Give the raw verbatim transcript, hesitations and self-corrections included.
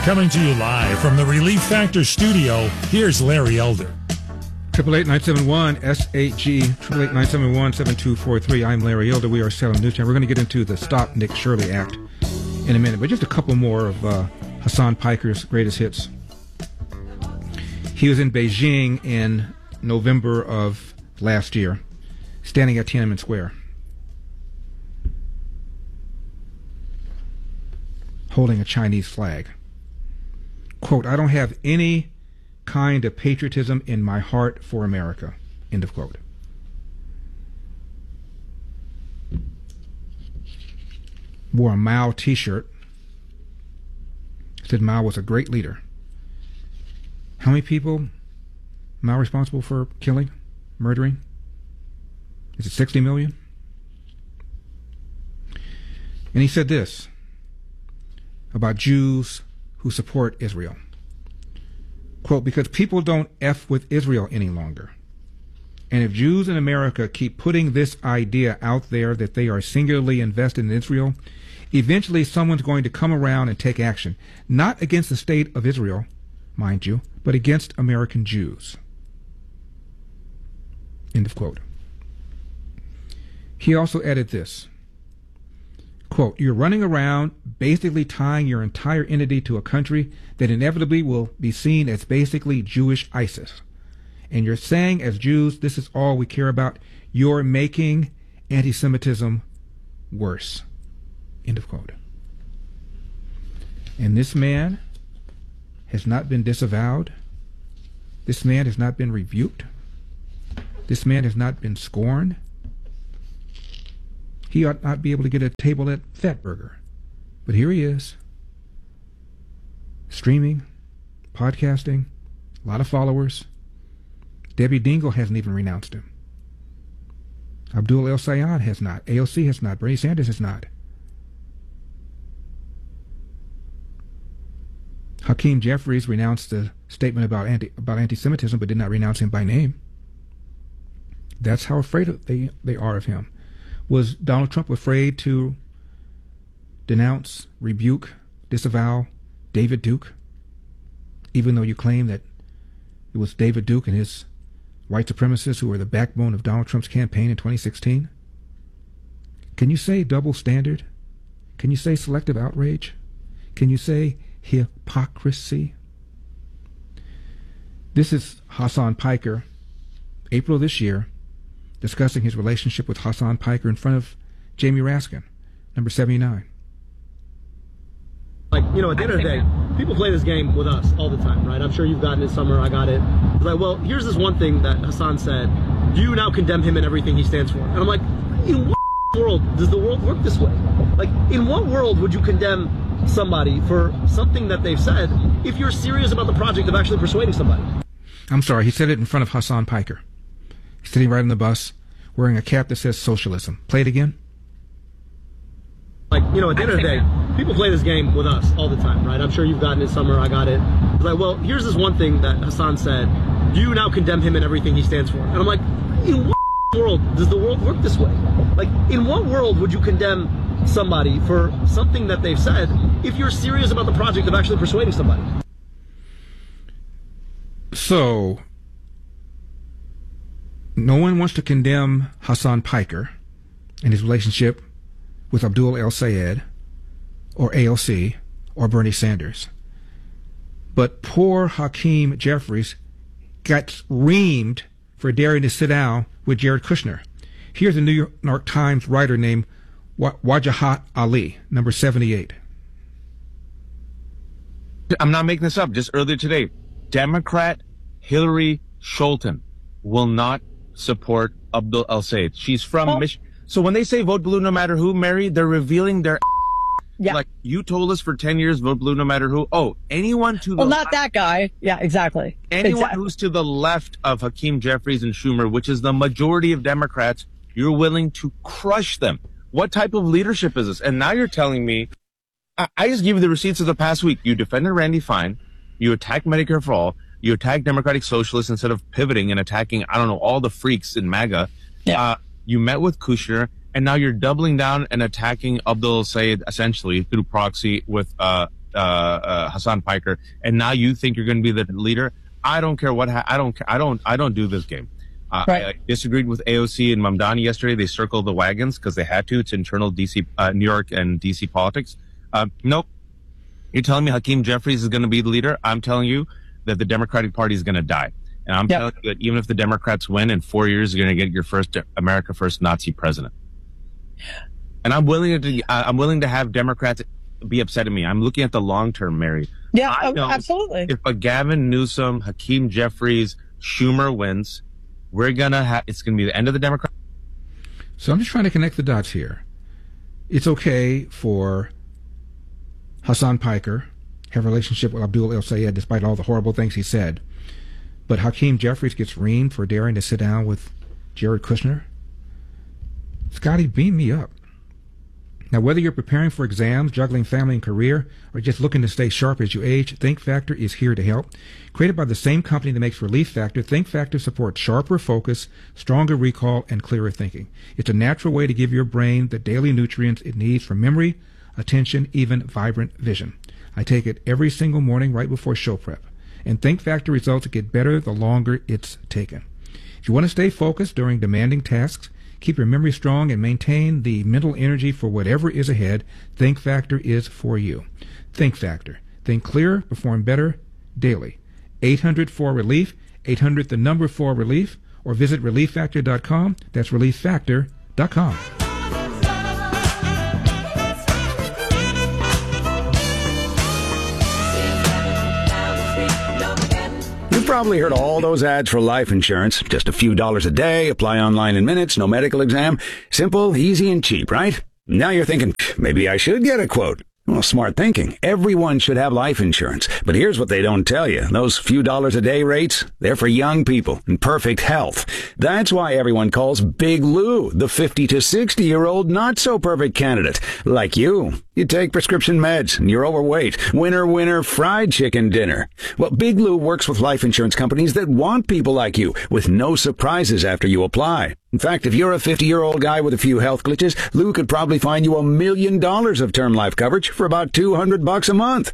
Coming to you live from the Relief Factor studio, here's Larry Elder. Triple eight nine seven one S eight G triple eight nine seven one seven two four three. I'm Larry Elder. We are Salem News Channel. We're going to get into the Stop Nick Shirley Act in a minute, but just a couple more of uh, Hasan Piker's greatest hits. He was in Beijing in November of last year, standing at Tiananmen Square, holding a Chinese flag. Quote, "I don't have any kind of patriotism in my heart for America." End of quote. Wore a Mao t-shirt. Said Mao was a great leader. How many people Mao responsible for killing, murdering? Is it sixty million? And he said this about Jews who support Israel. Quote, "Because people don't F with Israel any longer. And if Jews in America keep putting this idea out there that they are singularly invested in Israel, eventually someone's going to come around and take action, not against the state of Israel, mind you, but against American Jews." End of quote. He also added this. Quote, "You're running around basically tying your entire entity to a country that inevitably will be seen as basically Jewish ISIS. And you're saying as Jews, this is all we care about. You're making anti-Semitism worse." End of quote. And this man has not been disavowed. This man has not been rebuked. This man has not been scorned. He ought not be able to get a table at Fatburger. But here he is, streaming, podcasting, a lot of followers. Debbie Dingell hasn't even renounced him. Abdul El-Sayed has not. A O C has not. Bernie Sanders has not. Hakeem Jeffries renounced the statement about anti about anti-Semitism, but did not renounce him by name. That's how afraid of they, they are of him. Was Donald Trump afraid to denounce, rebuke, disavow David Duke, even though you claim that it was David Duke and his white supremacists who were the backbone of Donald Trump's campaign in twenty sixteen? Can you say double standard? Can you say selective outrage? Can you say hypocrisy? This is Hasan Piker, April of this year, discussing his relationship with Hasan Piker in front of Jamie Raskin, number seventy-nine. Like, you know, at the end of the day, people play this game with us all the time, right? I'm sure you've gotten it, Summer, I got it. It's like, well, here's this one thing that Hasan said. Do you now condemn him and everything he stands for? And I'm like, in what world does the world work this way? Like, in what world would you condemn somebody for something that they've said if you're serious about the project of actually persuading somebody? I'm sorry, he said it in front of Hasan Piker. He's sitting right on the bus, wearing a cap that says socialism. Play it again. Like, you know, at the end of the day, people play this game with us all the time, right? I'm sure you've gotten it, Summer, I got it. It's like, well, here's this one thing that Hasan said. Do you now condemn him and everything he stands for? And I'm like, in what world does the world work this way? Like, in what world would you condemn somebody for something that they've said if you're serious about the project of actually persuading somebody? So, no one wants to condemn Hasan Piker and his relationship with Abdul El-Sayed or A O C or Bernie Sanders. But poor Hakeem Jeffries got reamed for daring to sit down with Jared Kushner. Here's a New York Times writer named Wajahat Ali, number seventy-eight. I'm not making this up. Just earlier today, Democrat Hillary Scholten will not support Abdul El-Sayed. She's from oh. Michigan. So when they say vote blue no matter who, Mary, they're revealing their yeah. Like, you told us for ten years, vote blue no matter who. Oh, anyone to the Well, not that guy. Yeah, exactly. Anyone exactly. who's to the left of Hakeem Jeffries and Schumer, which is the majority of Democrats, you're willing to crush them. What type of leadership is this? And now you're telling me, I, I just give you the receipts of the past week. You defended Randy Fine. You attacked Medicare for All. You attacked Democratic Socialists instead of pivoting and attacking, I don't know, all the freaks in MAGA. Yeah. Uh, you met with Kushner. And now you're doubling down and attacking Abdul El-Sayed essentially through proxy with uh, uh, uh, Hassan Piker, and now you think you're going to be the leader. I don't care what ha- I don't I don't I don't do this game. Uh, Right. I, I disagreed with A O C and Mamdani yesterday. They circled the wagons because they had to. It's internal D C, uh, New York and D C politics. Uh, nope. You're telling me Hakeem Jeffries is going to be the leader? I'm telling you that the Democratic Party is going to die. And I'm Yep. telling you that even if the Democrats win in four years, you're going to get your first America First Nazi president. And I'm willing to I'm willing to have Democrats be upset at me. I'm looking at the long term, Mary. Yeah, I oh, know absolutely. If a Gavin Newsom, Hakeem Jeffries, Schumer wins, we're gonna have it's gonna be the end of the Democrat. So I'm just trying to connect the dots here. It's okay for Hassan Piker have a relationship with Abdul El Sayed despite all the horrible things he said. But Hakeem Jeffries gets reamed for daring to sit down with Jared Kushner. Scotty, beam me up. Now, whether you're preparing for exams, juggling family and career, or just looking to stay sharp as you age, Think Factor is here to help. Created by the same company that makes Relief Factor, Think Factor supports sharper focus, stronger recall, and clearer thinking. It's a natural way to give your brain the daily nutrients it needs for memory, attention, even vibrant vision. I take it every single morning right before show prep. And Think Factor results get better the longer it's taken. If you want to stay focused during demanding tasks, keep your memory strong, and maintain the mental energy for whatever is ahead, Think Factor is for you. Think Factor. Think clearer, perform better, daily. eight hundred four relief, eight hundred the number four relief, or visit relief factor dot com. That's relief factor dot com. You've probably heard all those ads for life insurance. Just a few dollars a day, apply online in minutes, no medical exam. Simple, easy, and cheap, right? Now you're thinking, maybe I should get a quote. Well, smart thinking. Everyone should have life insurance. But here's what they don't tell you. Those few dollars a day rates, they're for young people in perfect health. That's why everyone calls Big Lou the fifty to sixty year old not so perfect candidate. Like you. You take prescription meds and you're overweight. Winner, winner, fried chicken dinner. Well, Big Lou works with life insurance companies that want people like you with no surprises after you apply. In fact, if you're a fifty-year-old guy with a few health glitches, Lou could probably find you a million dollars of term life coverage for about two hundred bucks a month.